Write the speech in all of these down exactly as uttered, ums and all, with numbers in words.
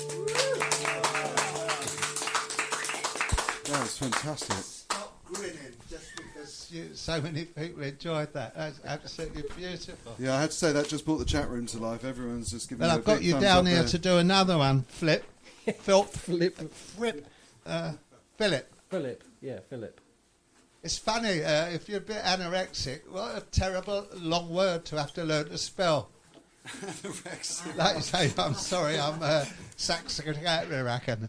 That's fantastic. Stop grinning just because you, so many people enjoyed that. That's absolutely beautiful. Yeah, I had to say that just brought the chat room to life. Everyone's just giving. Well, you a I've got big you thumbs down up here there. to do another one. Flip, Philip, Flip. Flip, uh, Philip. Philip, yeah, Philip. It's funny uh, if you're a bit anorexic. What a terrible long word to have to learn to spell. Anorexic. Like you say, I'm sorry, I'm uh, Saxon.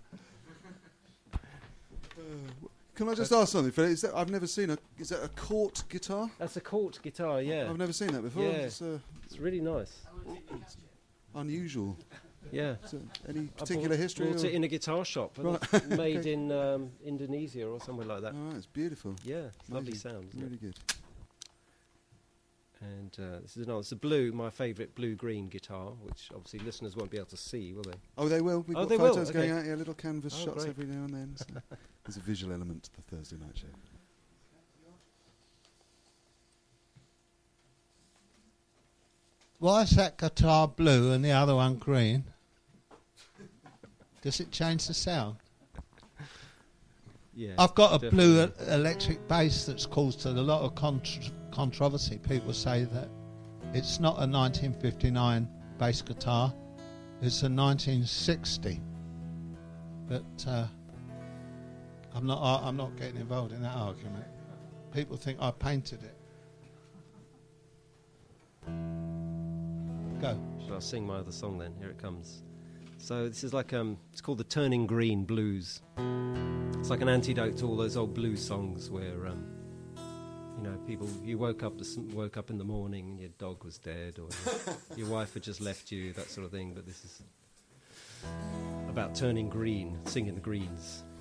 Can I just ask something, Philip? Is that, I've never seen a. Is that a Cort guitar? That's a Cort guitar, yeah. I've never seen that before. Yeah. It's uh, It's really nice. unusual. Yeah. Is there any I particular bought, history? Bought or- it in a guitar shop, and Right, it's made okay. in um, Indonesia or somewhere like that. Oh, it's beautiful. Yeah, it's lovely Amazing. sound. Isn't Really it? good. And uh, this is another. It's a blue, my favourite blue-green guitar, which obviously listeners won't be able to see, will they? Oh, they will. We've Oh, got they will, photos okay. going out here, little canvas Oh, shots great. every now and then. So there's a visual element to the Thursday night show. Why is that guitar blue and the other one green? Does it change the sound? Yeah. I've got a definitely. blue e- electric bass that's caused a lot of contr- controversy. People say that it's not a nineteen fifty-nine bass guitar, it's a nineteen sixty. But uh, I'm not. Uh, I'm not getting involved in that argument. People think I painted it. Go. Shall I sing my other song then? Here it comes. So this is like um, it's called the Turning Green Blues. It's like an antidote to all those old blues songs where, um, you know, people you woke up this, woke up in the morning and your dog was dead, or your, your wife had just left you, that sort of thing. But this is about turning green, singing the greens.